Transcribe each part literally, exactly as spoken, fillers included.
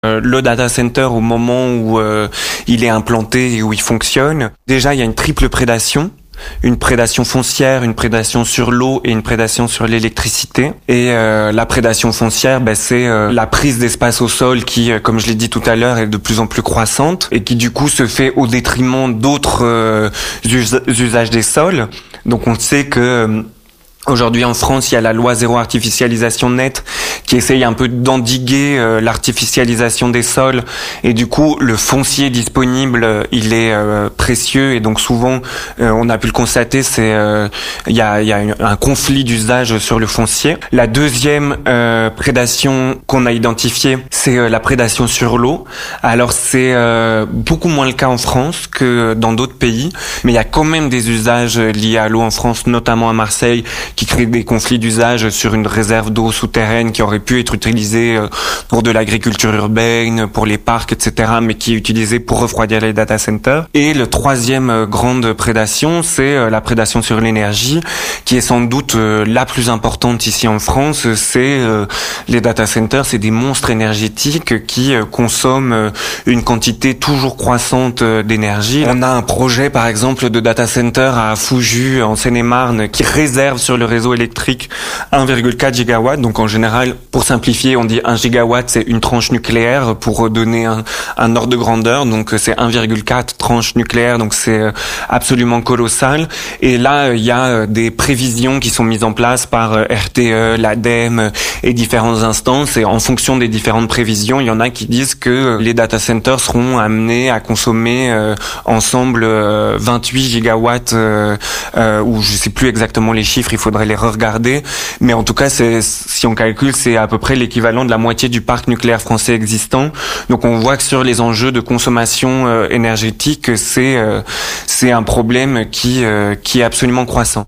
euh, le data center au moment où euh, il est implanté et où il fonctionne. Déjà, il y a une triple prédation. Une prédation foncière, une prédation sur l'eau et une prédation sur l'électricité. Et euh, la prédation foncière, ben, c'est euh, la prise d'espace au sol qui, euh, comme je l'ai dit tout à l'heure, est de plus en plus croissante et qui du coup se fait au détriment d'autres euh, us- usages des sols. Donc on sait que euh, aujourd'hui en France, il y a la loi zéro artificialisation nette qui essaye un peu d'endiguer euh, l'artificialisation des sols et du coup le foncier disponible euh, il est euh, précieux et donc souvent euh, on a pu le constater, c'est euh, il y a il y a une, un conflit d'usage sur le foncier. La deuxième euh, prédation qu'on a identifiée, c'est euh, la prédation sur l'eau. Alors c'est euh, beaucoup moins le cas en France que dans d'autres pays, mais il y a quand même des usages liés à l'eau en France, notamment à Marseille, qui créent des conflits d'usage sur une réserve d'eau souterraine qui aurait pu être utilisée pour de l'agriculture urbaine, pour les parcs, et cetera, mais qui est utilisée pour refroidir les data centers. Et le troisième grande prédation, c'est la prédation sur l'énergie, qui est sans doute la plus importante ici en France. C'est les data centers, c'est des monstres énergétiques qui consomment une quantité toujours croissante d'énergie. On a un projet, par exemple, de data center à Fouju, en Seine-et-Marne, qui réserve sur le réseau électrique un virgule quatre gigawatts. Donc en général, pour simplifier, on dit un gigawatt, c'est une tranche nucléaire pour donner un, un ordre de grandeur. Donc c'est un virgule quatre tranches nucléaires, donc c'est absolument colossal. Et là, il y a des prévisions qui sont mises en place par R T E, l'ADEME et différentes instances. Et en fonction des différentes prévisions, il y en a qui disent que les data centers seront amenés à consommer euh, ensemble euh, vingt-huit gigawatts, euh, euh, ou je sais plus exactement les chiffres, il faudrait les re-regarder. Mais en tout cas, c'est, si on calcule, c'est à peu près l'équivalent de la moitié du parc nucléaire français existant. Donc on voit que sur les enjeux de consommation euh, énergétique, c'est euh, c'est un problème qui euh, qui est absolument croissant.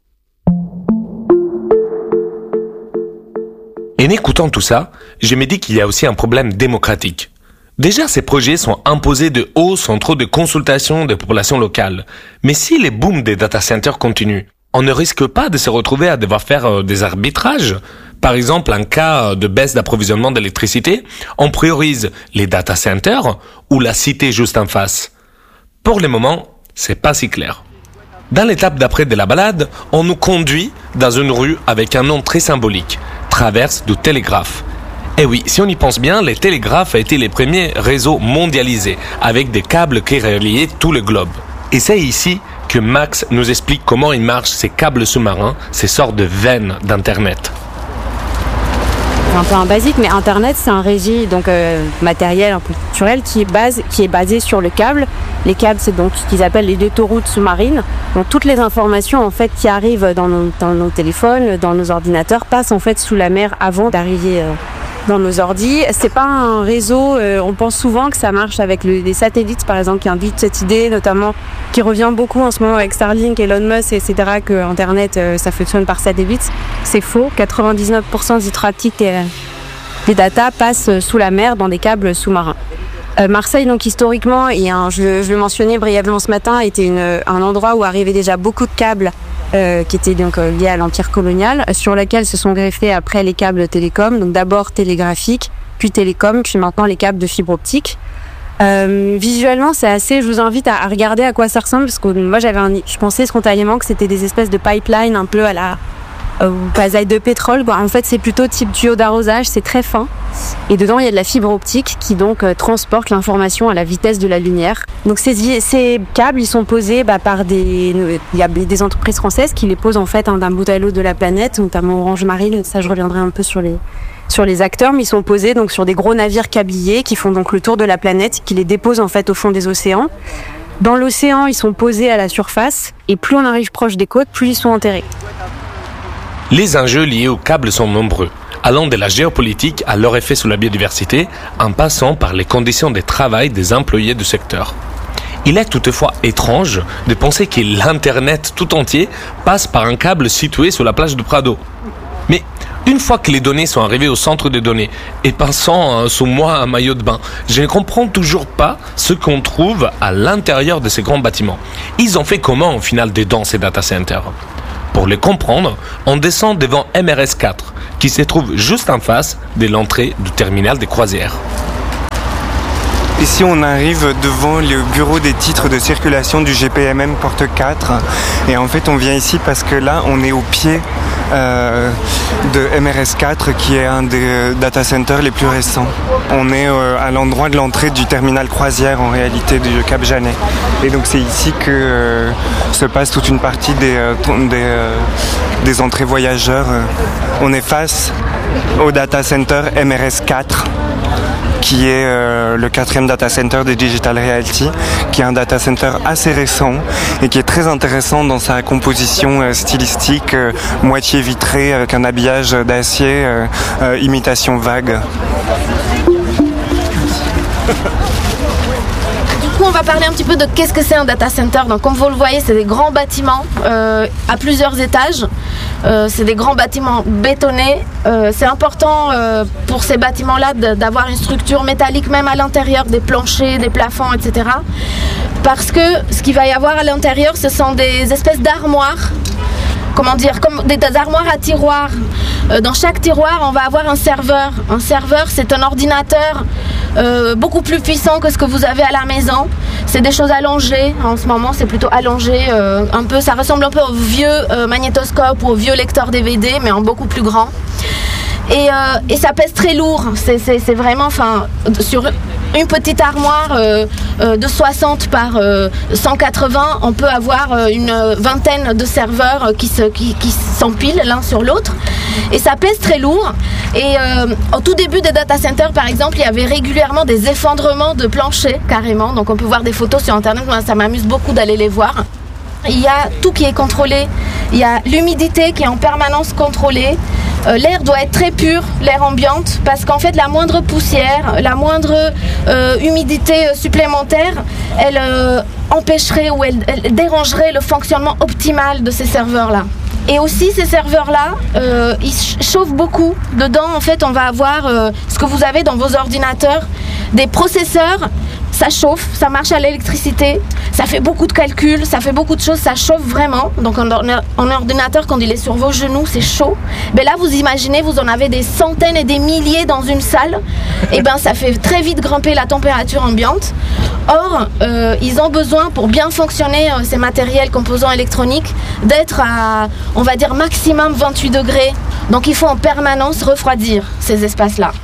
En écoutant tout ça, je me dis qu'il y a aussi un problème démocratique. Déjà, ces projets sont imposés de haut sans trop de consultation des populations locales. Mais si les booms des data centers continuent, on ne risque pas de se retrouver à devoir faire des arbitrages. Par exemple, en cas de baisse d'approvisionnement d'électricité, on priorise les data centers ou la cité juste en face. Pour le moment, c'est pas si clair. Dans l'étape d'après de la balade, on nous conduit dans une rue avec un nom très symbolique, Traverse du Télégraphe. Et oui, si on y pense bien, les télégraphes ont été les premiers réseaux mondialisés, avec des câbles qui reliaient tout le globe. Et c'est ici que Max nous explique comment ils marchent ces câbles sous-marins, ces sortes de veines d'Internet. C'est un peu un basique, mais Internet, c'est un régie donc euh, matériel, un peu culturel, qui est, base, qui est basé sur le câble. Les câbles, c'est donc ce qu'ils appellent les autoroutes sous-marines. Donc toutes les informations en fait qui arrivent dans nos, dans nos téléphones, dans nos ordinateurs, passent en fait sous la mer avant d'arriver euh, dans nos ordis. C'est pas un réseau, euh, on pense souvent que ça marche avec le, les satellites par exemple, qui invitent cette idée, notamment qui revient beaucoup en ce moment avec Starlink, Elon Musk, et cetera, que Internet euh, ça fonctionne par satellite. C'est faux, quatre-vingt-dix-neuf pour cent du trafic et, des data passent sous la mer dans des câbles sous-marins. Euh, Marseille, donc historiquement, et un, je, je le mentionnais brièvement ce matin, était une, un endroit où arrivaient déjà beaucoup de câbles euh, qui étaient donc euh, liés à l'empire colonial, sur lesquels se sont greffés après les câbles télécoms, donc d'abord télégraphiques, puis télécoms, puis maintenant les câbles de fibre optique. Euh, visuellement, c'est assez. Je vous invite à, à regarder à quoi ça ressemble, parce que moi, j'avais, un, je pensais spontanément que c'était des espèces de pipelines un peu à la euh, pasaille de pétrole. Bon, en fait, c'est plutôt type tuyau d'arrosage. C'est très fin. Et dedans, il y a de la fibre optique qui donc euh, transporte l'information à la vitesse de la lumière. Donc ces, ces câbles, ils sont posés bah, par des, il y a des entreprises françaises qui les posent en fait hein, d'un bout à l'autre de la planète, notamment Orange Marine. Ça, je reviendrai un peu sur les sur les acteurs, mais ils sont posés donc sur des gros navires câbliers qui font donc le tour de la planète, qui les déposent en fait au fond des océans. Dans l'océan, ils sont posés à la surface, et plus on arrive proche des côtes, plus ils sont enterrés. Les enjeux liés aux câbles sont nombreux, allant de la géopolitique à leur effet sur la biodiversité, en passant par les conditions de travail des employés du secteur. Il est toutefois étrange de penser que l'Internet tout entier passe par un câble situé sur la plage du Prado. Mais une fois que les données sont arrivées au centre de données, et pensant sous moi un maillot de bain, je ne comprends toujours pas ce qu'on trouve à l'intérieur de ces grands bâtiments. Ils ont fait comment au final dedans ces data centers ? Pour les comprendre, on descend devant M R S quatre, qui se trouve juste en face de l'entrée du terminal des croisières. Ici, on arrive devant le bureau des titres de circulation du G P M M Porte quatre. Et en fait, on vient ici parce que là, on est au pied euh, de M R S quatre, qui est un des data centers les plus récents. On est euh, à l'endroit de l'entrée du terminal croisière, en réalité, du Cap Janet. Et donc, c'est ici que euh, se passe toute une partie des, euh, des, euh, des entrées voyageurs. On est face au data center M R S quatre, qui est euh, le quatrième data center de Digital Realty, qui est un data center assez récent et qui est très intéressant dans sa composition euh, stylistique, euh, moitié vitrée avec un habillage d'acier, euh, euh, imitation vague. On va parler un petit peu de qu'est-ce que c'est un data center. Donc comme vous le voyez, c'est des grands bâtiments euh, à plusieurs étages. Euh, c'est des grands bâtiments bétonnés. Euh, c'est important euh, pour ces bâtiments-là de, d'avoir une structure métallique même à l'intérieur, des planchers, des plafonds, et cetera. Parce que ce qu'il va y avoir à l'intérieur, ce sont des espèces d'armoires. Comment dire, comme des, des armoires à tiroirs. Euh, dans chaque tiroir, on va avoir un serveur. Un serveur, c'est un ordinateur euh, beaucoup plus puissant que ce que vous avez à la maison. C'est des choses allongées. En ce moment, c'est plutôt allongé. Euh, un peu, ça ressemble un peu au vieux euh, magnétoscope ou au vieux lecteur D V D, mais en beaucoup plus grand. Et, euh, et ça pèse très lourd. C'est, c'est, c'est vraiment, enfin, sur une petite armoire euh, euh, de soixante par euh, cent quatre-vingts, on peut avoir euh, une vingtaine de serveurs qui, se, qui, qui s'empilent l'un sur l'autre. Et ça pèse très lourd. Et euh, au tout début des data centers, par exemple, il y avait régulièrement des effondrements de planchers, carrément. Donc on peut voir des photos sur Internet. Moi, ça m'amuse beaucoup d'aller les voir. Il y a tout qui est contrôlé. Il y a l'humidité qui est en permanence contrôlée. Euh, l'air doit être très pur, l'air ambiante, parce qu'en fait la moindre poussière, la moindre euh, humidité supplémentaire, elle euh, empêcherait ou elle, elle dérangerait le fonctionnement optimal de ces serveurs-là. Et aussi ces serveurs-là, euh, ils chauffent beaucoup. Dedans, en fait, on va avoir euh, ce que vous avez dans vos ordinateurs, des processeurs. Ça chauffe, ça marche à l'électricité, ça fait beaucoup de calculs, ça fait beaucoup de choses, ça chauffe vraiment. Donc en, en ordinateur, quand il est sur vos genoux, c'est chaud. Mais là, vous imaginez, vous en avez des centaines et des milliers dans une salle. Et ben, ça fait très vite grimper la température ambiante. Or, euh, ils ont besoin, pour bien fonctionner, euh, ces matériels composants électroniques, d'être à, on va dire, maximum vingt-huit degrés. Donc il faut en permanence refroidir ces espaces-là.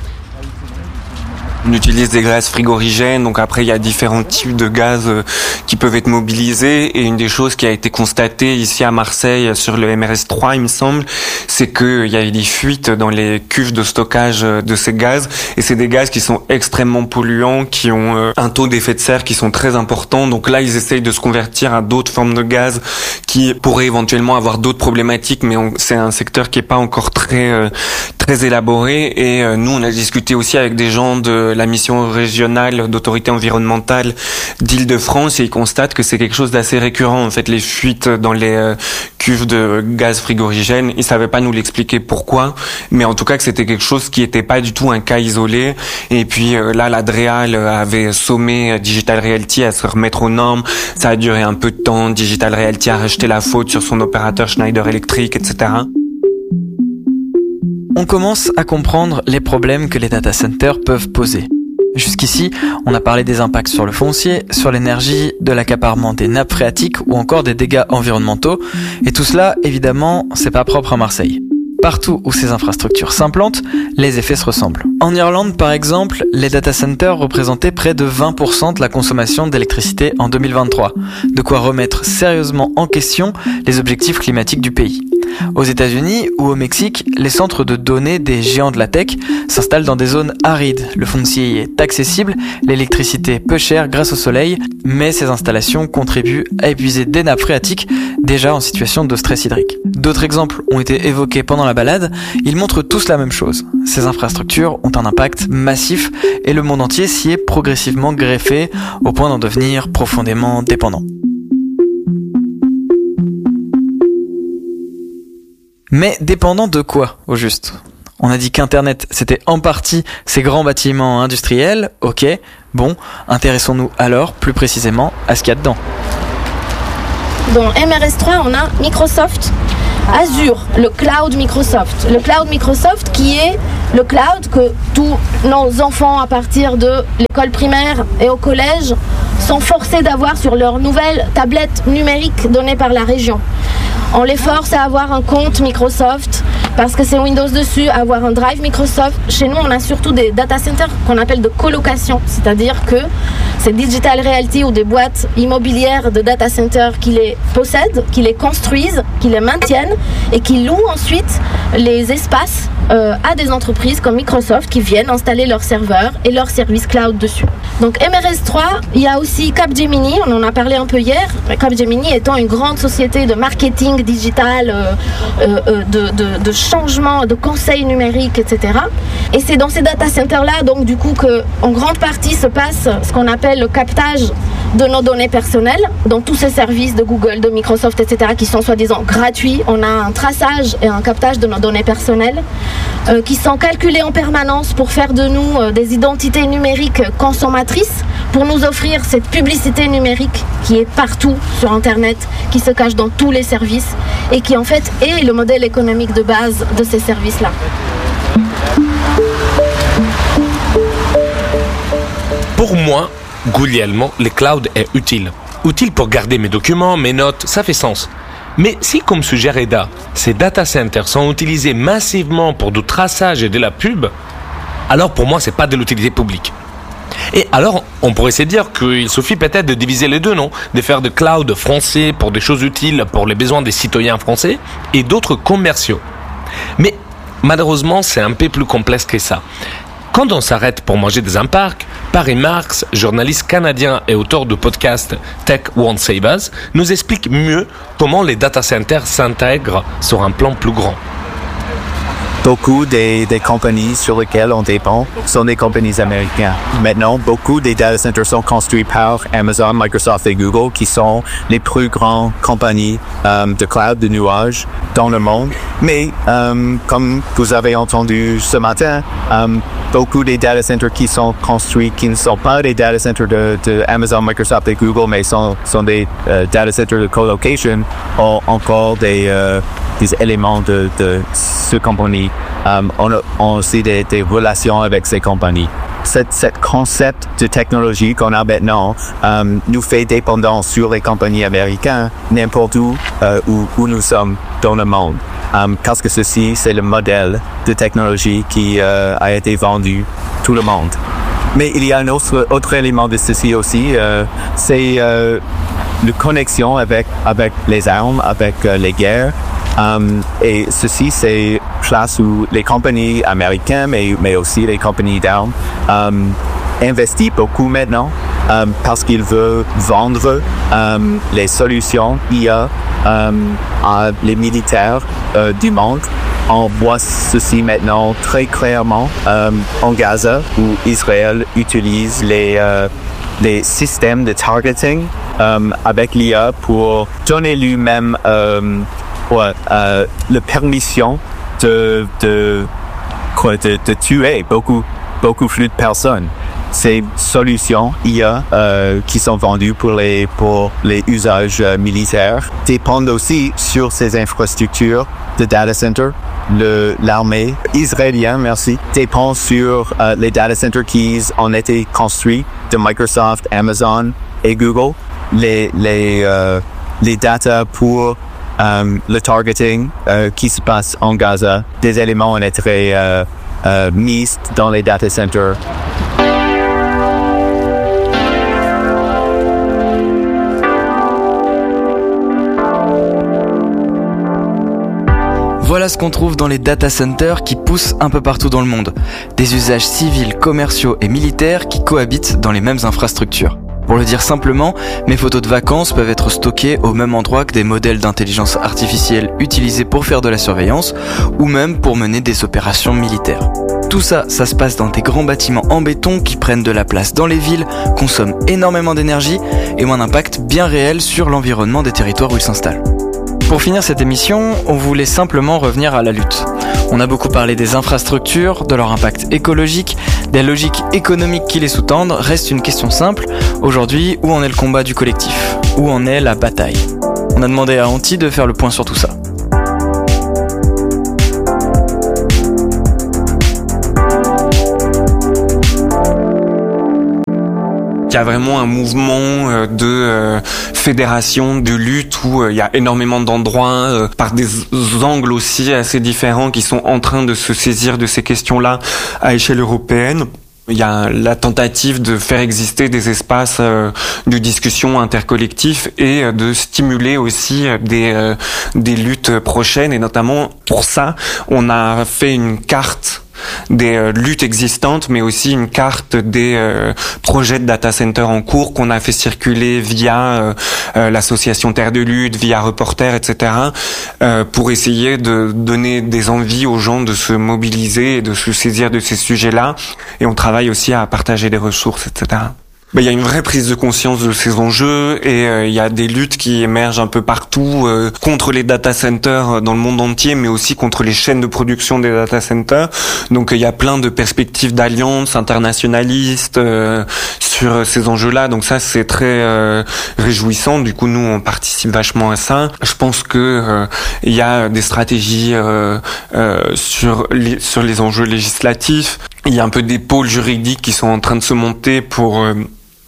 On utilise des gaz frigorigènes, donc après il y a différents types de gaz euh, qui peuvent être mobilisés, et une des choses qui a été constatée ici à Marseille sur le M R S trois, il me semble, c'est qu'il y a des fuites dans les cuves de stockage de ces gaz, et c'est des gaz qui sont extrêmement polluants, qui ont euh, un taux d'effet de serre qui sont très importants. Donc là ils essayent de se convertir à d'autres formes de gaz qui pourraient éventuellement avoir d'autres problématiques, mais on, c'est un secteur qui est pas encore très euh, très élaboré. Et euh, nous on a discuté aussi avec des gens de la mission régionale d'autorité environnementale d'Île-de-France, et ils constatent que c'est quelque chose d'assez récurrent, en fait, les fuites dans les euh, cuves de gaz frigorigène. Ils savaient pas nous l'expliquer pourquoi, mais en tout cas que c'était quelque chose qui était pas du tout un cas isolé. Et puis euh, là, la DREAL avait sommé Digital Realty à se remettre aux normes. Ça a duré un peu de temps. Digital Realty a rejeté la faute sur son opérateur Schneider Electric, et cetera. On commence à comprendre les problèmes que les data centers peuvent poser. Jusqu'ici, on a parlé des impacts sur le foncier, sur l'énergie, de l'accaparement des nappes phréatiques ou encore des dégâts environnementaux. Et tout cela, évidemment, c'est pas propre à Marseille. Partout où ces infrastructures s'implantent, les effets se ressemblent. En Irlande, par exemple, les data centers représentaient près de vingt pour cent de la consommation d'électricité en deux mille vingt-trois, de quoi remettre sérieusement en question les objectifs climatiques du pays. Aux États-Unis ou au Mexique, les centres de données des géants de la tech s'installent dans des zones arides. Le foncier y est accessible, l'électricité peu chère grâce au soleil, mais ces installations contribuent à épuiser des nappes phréatiques déjà en situation de stress hydrique. D'autres exemples ont été évoqués pendant la balade, ils montrent tous la même chose. Ces infrastructures ont un impact massif et le monde entier s'y est progressivement greffé au point d'en devenir profondément dépendant. Mais dépendant de quoi, au juste ? On a dit qu'Internet, c'était en partie ces grands bâtiments industriels, ok, bon, intéressons-nous alors plus précisément à ce qu'il y a dedans. Dans M R S trois, on a Microsoft Azure, le cloud Microsoft. Le cloud Microsoft qui est le cloud que tous nos enfants à partir de l'école primaire et au collège sont forcés d'avoir sur leur nouvelle tablette numérique donnée par la région. On les force à avoir un compte Microsoft parce que c'est Windows dessus, à avoir un drive Microsoft. Chez nous, on a surtout des data centers qu'on appelle de colocation, c'est-à-dire que c'est Digital Realty ou des boîtes immobilières de data centers qui les possèdent, qui les construisent, qui les maintiennent et qui louent ensuite les espaces euh, à des entreprises comme Microsoft qui viennent installer leurs serveurs et leurs services cloud dessus. Donc M R S trois, il y a aussi Capgemini, on en a parlé un peu hier. Capgemini étant une grande société de marketing digital, euh, euh, de, de, de changement, de conseils numériques, et cetera. Et c'est dans ces data centers-là, donc du coup, que en grande partie se passe ce qu'on appelle le captage de nos données personnelles, dans tous ces services de Google, de Microsoft, et cetera, qui sont soi-disant gratuits. On a un traçage et un captage de nos données personnelles euh, qui sont calculées en permanence pour faire de nous euh, des identités numériques consommatrices, pour nous offrir cette publicité numérique qui est partout sur Internet, qui se cache dans tous les services et qui en fait est le modèle économique de base de ces services-là. Pour moi, Guglielmo, le cloud est utile. Utile pour garder mes documents, mes notes, ça fait sens. Mais si, comme suggère Eda, ces data centers sont utilisés massivement pour du traçage et de la pub, alors pour moi, c'est pas de l'utilité publique. Et alors, on pourrait se dire qu'il suffit peut-être de diviser les deux, non ? De faire de cloud français pour des choses utiles pour les besoins des citoyens français et d'autres commerciaux. Mais malheureusement, c'est un peu plus complexe que ça. Quand on s'arrête pour manger dans un parc, Paris Marx, journaliste canadien et auteur du podcast Tech Won't Save Us, nous explique mieux comment les data centers s'intègrent sur un plan plus grand. Beaucoup des, des compagnies sur lesquelles on dépend sont des compagnies américaines. Maintenant, beaucoup des data centers sont construits par Amazon, Microsoft et Google, qui sont les plus grandes compagnies euh, de cloud, de nuages dans le monde. Mais, euh, comme vous avez entendu ce matin, euh, beaucoup des data centers qui sont construits, qui ne sont pas des data centers de, de Amazon, Microsoft et Google, mais sont, sont des euh, data centers de colocation, ont encore des, euh, des éléments de, de ce compagnie. Um, on a on aussi des, des relations avec ces compagnies. Cet, cet concept de technologie qu'on a maintenant um, nous fait dépendants sur les compagnies américaines n'importe où, euh, où où nous sommes dans le monde. Um, parce que ceci, c'est le modèle de technologie qui euh, a été vendu tout le monde. Mais il y a un autre, autre élément de ceci aussi, euh, c'est euh, la connexion avec, avec les armes, avec euh, les guerres. Um, et ceci, c'est place où les compagnies américaines, mais, mais aussi les compagnies d'armes, um, investissent beaucoup maintenant um, parce qu'ils veulent vendre um, les solutions I A um, à les militaires uh, du monde. On voit ceci maintenant très clairement um, en Gaza, où Israël utilise les, euh, les systèmes de targeting um, avec l'I A pour donner lui-même um, ouais, euh, la permission de, de, quoi, de, de tuer beaucoup, beaucoup plus de personnes. Ces solutions I A euh, qui sont vendues pour les, pour les usages euh, militaires dépendent aussi sur ces infrastructures de data center. Le, l'armée israélienne, merci, dépend sur euh, les data centers qui ont été construits de Microsoft, Amazon et Google. Les, les, euh, les data pour Um, le targeting euh, qui se passe en Gaza, des éléments ont été euh, euh, mis dans les data centers. Voilà ce qu'on trouve dans les data centers qui poussent un peu partout dans le monde. Des usages civils, commerciaux et militaires qui cohabitent dans les mêmes infrastructures. Pour le dire simplement, mes photos de vacances peuvent être stockées au même endroit que des modèles d'intelligence artificielle utilisés pour faire de la surveillance ou même pour mener des opérations militaires. Tout ça, ça se passe dans des grands bâtiments en béton qui prennent de la place dans les villes, consomment énormément d'énergie et ont un impact bien réel sur l'environnement des territoires où ils s'installent. Pour finir cette émission, on voulait simplement revenir à la lutte. On a beaucoup parlé des infrastructures, de leur impact écologique, des logiques économiques qui les sous-tendent. Reste une question simple. Aujourd'hui, où en est le combat du collectif ? Où en est la bataille ? On a demandé à Anti de faire le point sur tout ça. Il y a vraiment un mouvement de euh, fédération, de lutte où euh, il y a énormément d'endroits euh, par des angles aussi assez différents qui sont en train de se saisir de ces questions-là à échelle européenne. Il y a la tentative de faire exister des espaces euh, de discussion intercollectifs et euh, de stimuler aussi euh, des euh, des luttes prochaines. Et notamment pour ça, on a fait une carte des euh, luttes existantes, mais aussi une carte des euh, projets de data center en cours qu'on a fait circuler via euh, euh, l'association Terre de Lutte, via Reporter, et cetera, euh, pour essayer de donner des envies aux gens de se mobiliser et de se saisir de ces sujets-là. Et on travaille aussi à partager des ressources, et cetera. Ben, il y a une vraie prise de conscience de ces enjeux et euh, il y a des luttes qui émergent un peu partout euh, contre les data centers dans le monde entier, mais aussi contre les chaînes de production des data centers. Donc euh, il y a plein de perspectives d'alliances internationalistes euh, sur ces enjeux-là. Donc ça, c'est très euh, réjouissant. Du coup, nous, on participe vachement à ça. Je pense que euh, il y a des stratégies euh, euh, sur les, sur les enjeux législatifs. Il y a un peu des pôles juridiques qui sont en train de se monter pour euh,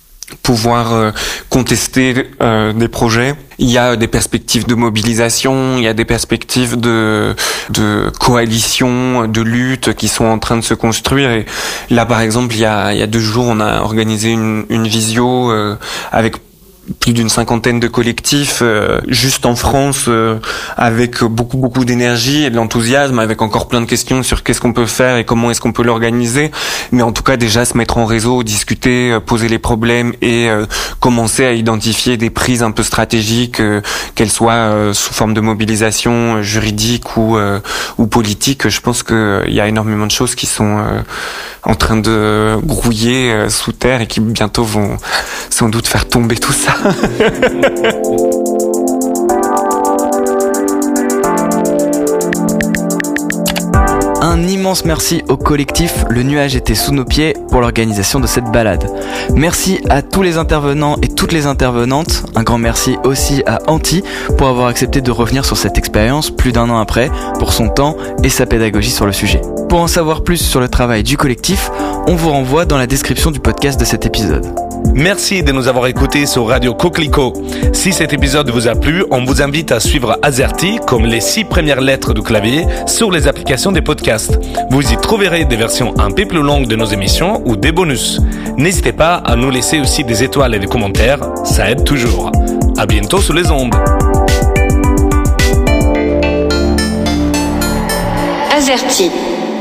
pouvoir euh, contester euh, des projets. Il y a des perspectives de mobilisation, il y a des perspectives de de coalition, de lutte qui sont en train de se construire. Et là, par exemple, il y a il y a deux jours, on a organisé une une visio euh, avec plus d'une cinquantaine de collectifs euh, juste en France euh, avec beaucoup beaucoup d'énergie et de l'enthousiasme, avec encore plein de questions sur qu'est-ce qu'on peut faire et comment est-ce qu'on peut l'organiser, mais en tout cas déjà se mettre en réseau, discuter, euh, poser les problèmes et euh, commencer à identifier des prises un peu stratégiques, euh, qu'elles soient euh, sous forme de mobilisation euh, juridique ou euh, ou politique. Je pense que euh, il y a énormément de choses qui sont euh, en train de grouiller euh, sous terre et qui bientôt vont sans doute faire tomber tout ça. Un immense merci au collectif Le Nuage était sous nos pieds pour l'organisation de cette balade. Merci à tous les intervenants et toutes les intervenantes. Un grand merci aussi à Anti pour avoir accepté de revenir sur cette expérience plus d'un an après, pour son temps et sa pédagogie sur le sujet. Pour en savoir plus sur le travail du collectif, on vous renvoie dans la description du podcast de cet épisode. Merci de nous avoir écoutés sur Radio Coquelicot. Si cet épisode vous a plu, on vous invite à suivre Azerty comme les six premières lettres du clavier sur les applications des podcasts. Vous y trouverez des versions un peu plus longues de nos émissions ou des bonus. N'hésitez pas à nous laisser aussi des étoiles et des commentaires, ça aide toujours. À bientôt sur les ondes. Azerty.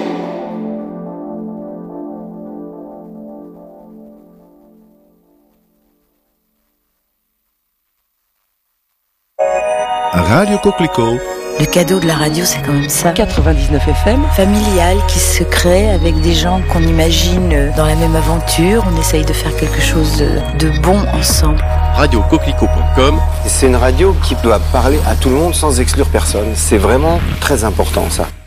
Radio Coquelicot. Le cadeau de la radio, c'est quand même ça. quatre-vingt-dix-neuf F M. Familial, qui se crée avec des gens qu'on imagine dans la même aventure. On essaye de faire quelque chose de, de bon ensemble. radio coquelicot point com. C'est une radio qui doit parler à tout le monde sans exclure personne. C'est vraiment très important, ça.